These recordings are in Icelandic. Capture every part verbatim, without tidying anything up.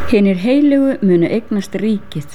Hinir heilugu munu eignast ríkið.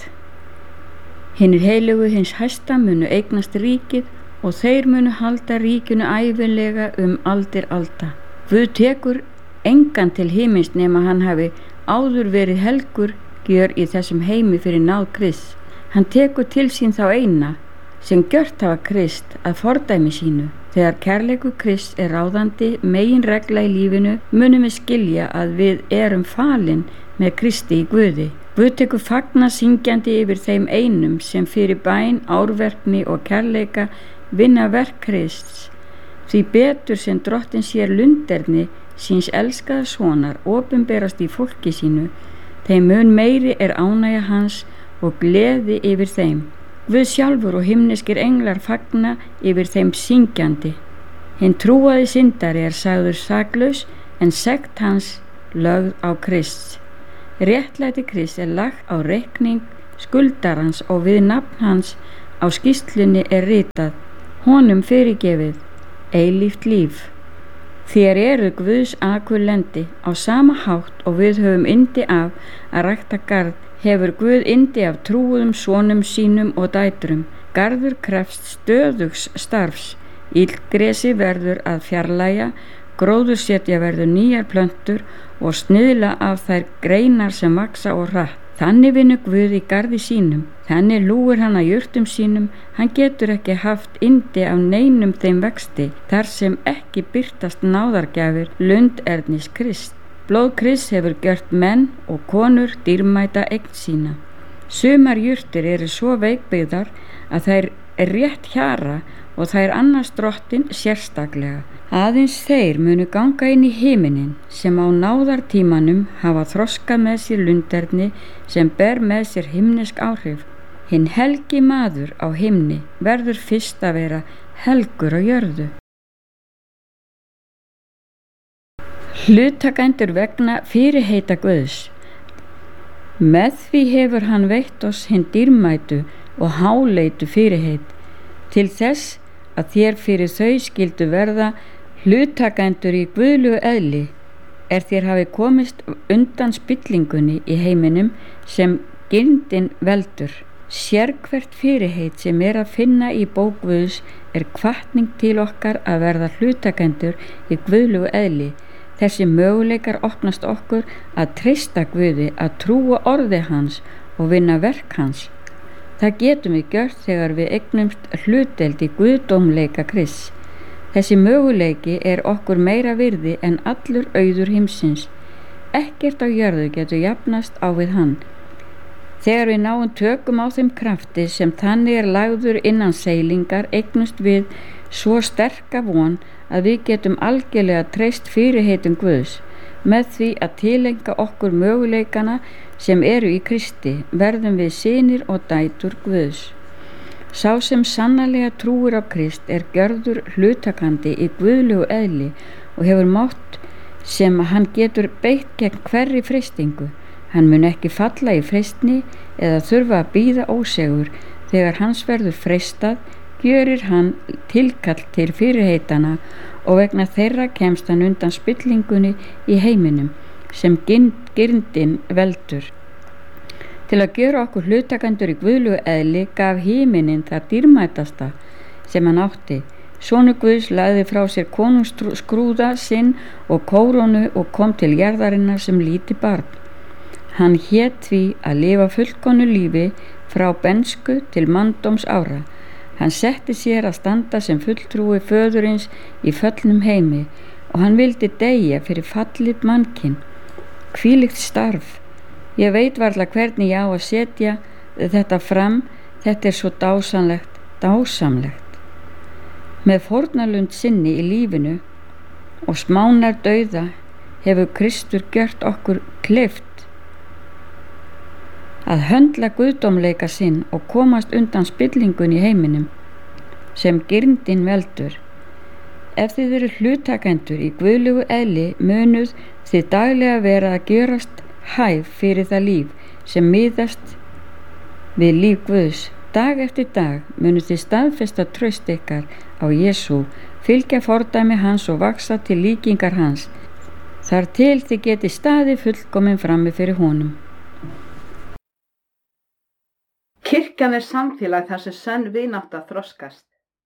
Hinir heilugu hins hæsta munu eignast ríkið og þeir munu halda ríkinu ævinlega um aldir alda. Guð tekur engan til himins nema hann hafi áður verið helgur gjör í þessum heimi fyrir náð Krists. Hann tekur til sín þá eina sem gjört hafa Krist að fordæmi sínu. Þegar kærleikur Krists er ráðandi meginregla í lífinu munum við skilja að við erum falin með Kristi í Guði. Guð tekur fagna syngjandi yfir þeim einum sem fyrir bæn, árverkni og kærleika vinna verk Krists. Því betur sem Drottinn sér lunderni síns elskaða sonar opinberast í fólki sínu, þeim mun meiri er ánægja hans og gleði yfir þeim. Guð sjálfur og himneskir englar fagna yfir þeim syngjandi. Hinn trúaði syndari er sagður saklaus en sekt hans lögð á Krists. Réttlæti Krists er lagt á reikning skuldarans og við nafn hans á skýrslunni er ritað, honum fyrirgefið, eilíft líf. Þér eru Guðs akurlendi á sama hátt og við höfum yndi af að rækta garð, hefur Guð yndi af trúuðum sonum sínum og dætrum. Garður krefst stöðugs starfs, illgresi verður að fjarlægja, gróðursetja verður nýjar plöntur og sniðla af þær greinar sem vaksa og hratt. Þannig vinnur Guð í garði sínum, þannig lúir hann að jurtum sínum, hann getur ekki haft yndi af neinum þeim vexti, þar sem ekki birtast náðargjafir lundernis Krist. Blóð Krists hefur gjört menn og konur dýrmæta eign sína. Sumar jurtir eru svo veikbyggðar að þær er rétt hjara og þær annars Drottinn sérstaklega. Aðeins þeir munu ganga inn í himinin sem á náðartímanum hafa þroskað með sér lunderni sem ber með sér himnesk áhrif. Hinn helgi maður á himni verður fyrst að vera helgur á jörðu. Hlutakendur vegna fyrirheita Guðs. Með því hefur hann veitt oss hinn dýrmætu og háleitu fyrirheit, til þess að þér fyrir þau skildu verða hlutakendur í guðlegu eðli, er þér hafi komist undan spillingunni í heiminum sem girndin veldur. Sérhvert fyrirheit sem er að finna í bók Guðs er hvatning til okkar að verða hlutakendur í guðlegu eðli. Þessi möguleikar opnast okkur að treysta Guði, að trúa orði hans og vinna verk hans. Það getum við gjört þegar við eignumst hlutdeild í guðdómleika Krists. Þessi möguleiki er okkur meira virði en allur auður heimsins. Ekkert á jörðu getur jafnast á við hann. Þegar við náum tökum á þeim krafti sem þannig er lagður innan seilingar eignumst við svo sterka von að við getum algjörlega treyst fyrirheitum Guðs. Með því að tilenga okkur möguleikana sem eru í Kristi verðum við synir og dætur Guðs. Sá sem sannarlega trúir á Krist er gjörður hlutakandi í guðlegu eðli og hefur mátt sem hann getur beitt gegn hverri freistingu. Hann mun ekki falla í freistni eða þurfa að bíða ósegur. Þegar hans verður freistað gjörir hann tilkall til fyrirheitana og vegna þeirra kemst hann undan spillingunni í heiminum sem girndin veldur. Til að gjöra okkur hlutakendur í guðlegu eðli gaf himinin það dýrmætasta sem hann átti. Sonur Guðs lagði frá sér konungsskrúða sinn og kórónu og kom til jarðarinnar sem lítið barn. Hann hét því að lifa fullkomnu lífi frá bensku til manndóms ára. Hann setti sér að standa sem fulltrúi föðurins í föllnum heimi og hann vildi deyja fyrir fallið mannkinn. Hvílíkt starf! Ég veit varla hvernig ég á að setja þetta fram, þetta er svo dásamlegt, dásamlegt. Með fórnarlund sinni í lífinu og smánar dauða hefur Kristur gjört okkur kleift að höndla guðdómleika sinn og komast undan spillingun í heiminum sem girndin veldur. Ef þið eru hlutakendur í guðlegu eðli munuð þið daglega vera að gjörast hæf fyrir það líf sem miðast við líf Guðs. Dag eftir dag munuð þið staðfesta traust ykkar á Jesú, fylgja fordæmi hans og vaksa til líkingar hans, þar til þið geti staðið fullkomin frammi fyrir honum. Kirkjan er samfélag þar sem sönn vinátta þroskast.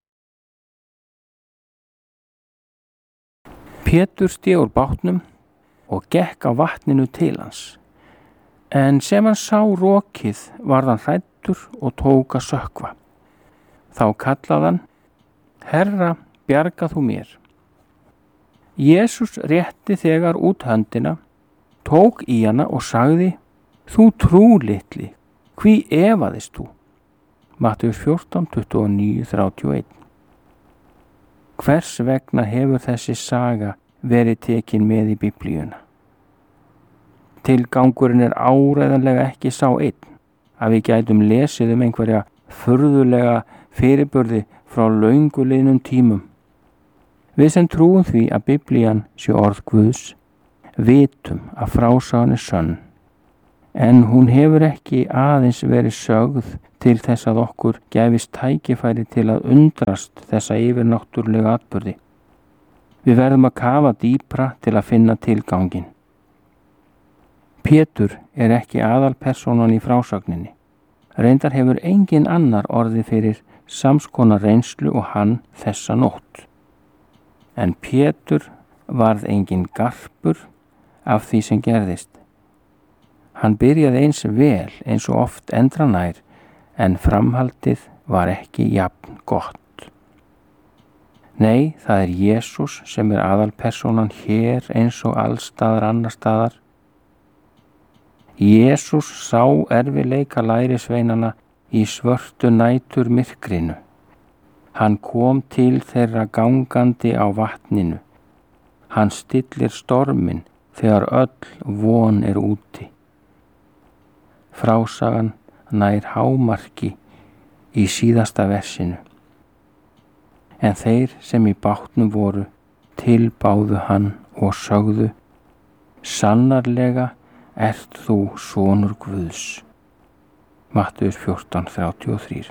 Pétur sté úr bátnum og gekk á vatninu til hans. En sem hann sá rokið varð hann hræddur og tók að sökkva. Þá kallaði hann: Herra, bjarga þú mér. Jesús rétti þegar út höndina, tók í hana og sagði: Þú trúlitli, hví efaðist þú? Mattheus fjórtán, tuttugu og níu til þrjátíu og eitt. Hvers vegna hefur þessi saga verið tekin með í Biblíuna? Tilgangurinn er áreiðanlega ekki sá einn að við gætum lesið um einhverja furðulega fyrirburði frá löngu liðnum tímum. Við sem trúum því að Biblían sé orð Guðs, vitum að frásagan er sönn, en hún hefur ekki aðeins verið sögð til þess að okkur gefist tækifæri til að undrast þessa yfirnáttúrlega atburði. Við verðum að kafa dýpra til að finna tilganginn. Pétur er ekki aðalpersónan í frásagninni. Reyndar hefur engin annar orðið fyrir samskonar reynslu og hann þessa nótt. En Pétur varð engin garpur af því sem gerðist. Hann byrjaði eins vel eins og oft endranær, en framhaldið var ekki jafn gott. Nei, það er Jesús sem er aðalpersónan hér eins og allstaðar annar staðar. Jesús sá erfiðleika lærisveinana í svörtu nætur myrkrinu. Hann kom til þeirra gangandi á vatninu. Hann stillir storminn þegar öll von er úti. Frásagan nær hámarki í síðasta versinu. En þeir sem í bátnum voru tilbáðu hann og sögðu: Sannarlega ert þú sonur Guðs. Mattheus fjórtán, þrjátíu og þrjú.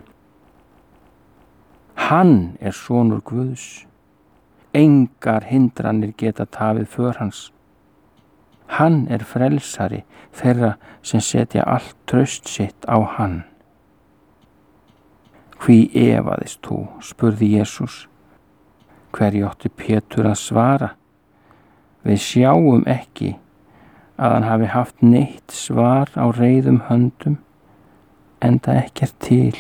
Hann er sonur Guðs. Engar hindranir geta tafið för hans. Hann er frelsari þeirra sem setja allt traust sitt á hann. Hví efaðist þú, spurði Jesús. Hverju átti Pétur að svara? Við sjáum ekki að hann hafi haft neitt svar á reiðum höndum, enda ekkert til.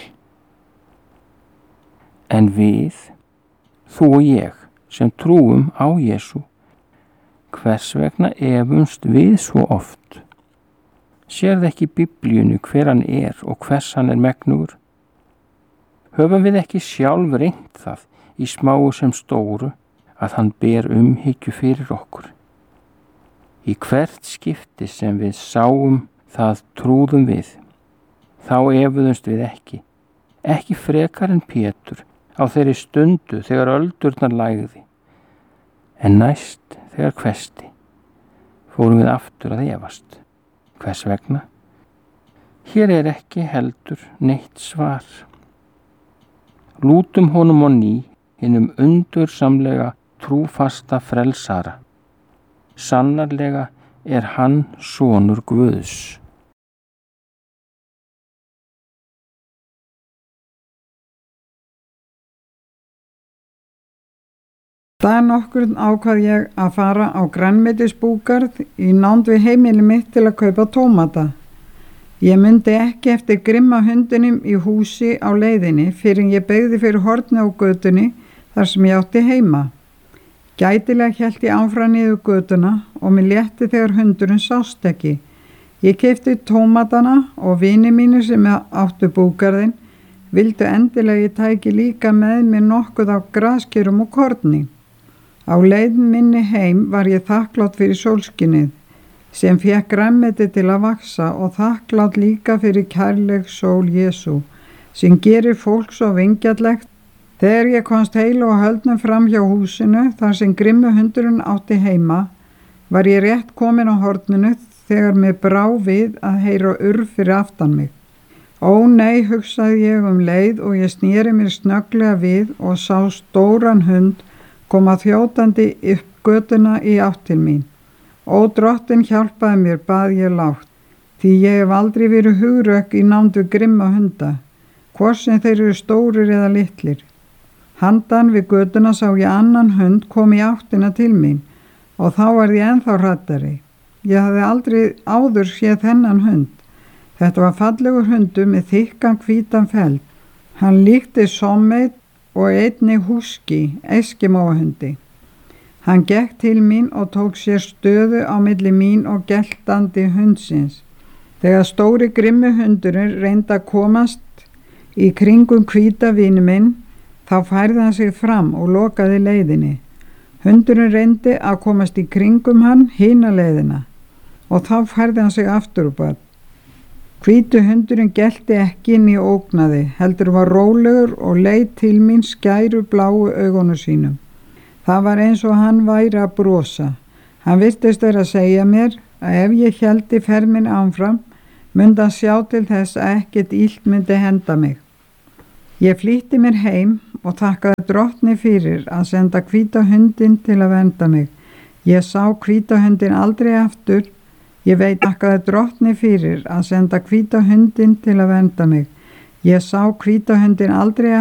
En við, þú og ég, sem trúum á Jesú, hvers vegna efumst við svo oft? Sérðu ekki í Biblíunni hver hann er og hvers hann er megnugur? Höfum við ekki sjálf reynt það í smáu sem stóru að hann ber umhyggju fyrir okkur? Í hvert skipti sem við sáum það trúðum við, þá efuðumst við ekki, ekki frekar en Pétur á þeirri stundu þegar öldurnar lægði, en næst þegar hvesti, fórum við aftur að efast. Hvers vegna? Hér er ekki heldur neitt svar. Lútum honum á ný, hinum undursamlega trúfasta frelsara. Sannarlega er hann sonur Guðs. Dag nokkurn ákvað ég að fara á grænmetisbúgarð í nánd við heimili mitt til að kaupa tómata. Ég myndi ekki eftir grimma hundinum í húsi á leiðinni fyrir ég beygði fyrir horni á götunni þar sem ég átti heima. Gætilega hélt ég áfram niður götuna og mér létti þegar hundurinn sást ekki. Ég keypti tómatana og vini mínir sem áttu búgarðinn vildu endilega ég tæki líka með mér nokkuð á graskýrum og korni. Á leið minni heim var ég þakklátt fyrir sólskinið sem fékk grænmeti til að vaksa og þakklátt líka fyrir kærleik sól Jesú sem gerir fólk svo vingjarlegt. Þegar ég komst heilu og höldnum fram hjá húsinu þar sem grimmu hundurinn átti heima, var ég rétt komin á horninu þegar mér brá við að heyra urr fyrir aftan mig. Ó nei, hugsaði ég um leið og ég sneri mér snögglega við og sá stóran hund koma þjótandi upp götuna í átt til mín. Ó drottin hjálpaði mér, bað ég lágt, því ég hef aldrei verið hugrökk í nánd við grimma hunda. hvort sem þeir eru stórir eða litlir. Handan við götuna sá ég annan hund kom í áttina til mín og þá var ég ennþá hrattari. Ég hafði aldrei áður séð þennan hund. Þetta var fallegur hundur með þykkan hvítan feld. Hann líkti Sommeit og einnig húski, eskimóahundi. Hann gekk til mín og tók sér stöðu á milli mín og geltandi hundsins. Þegar stóri grimmi hundurinn reyndi að komast í kringum hvíta vini minn, þá færði hann sig fram og lokaði leiðinni. Hundurinn reyndi að komast í kringum hann hina leiðina og þá færði hann sig aftur upp að. Hvítu hundurinn gelti ekki inn í ógnaði, heldur var rólegur og leit til mín skæru bláu augunum sínum. Það var eins og hann væri að brosa. Hann virtist vera að segja mér að ef ég héldi ferð minni áfram, myndi hann sjá til þess að ekkert illt myndi henda mig. Ég flýtti mér heim og þakkaði drottni fyrir að senda hvíta hundinn til að vernda mig. Ég sá hvíta hundinn aldrei aftur. Ég veit þakkaði drottni fyrir að senda hvíta hundinn til að vernda mig. Ég sá hvíta hundinn aldrei